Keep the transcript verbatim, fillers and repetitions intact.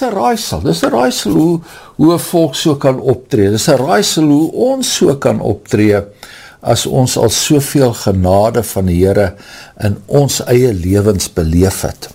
'n raaisel, dis 'n raaisel hoe, hoe 'n volk so kan optree, dis 'n raaisel hoe ons so kan optree, as ons al soveel genade van die Here in ons eie lewens beleef het.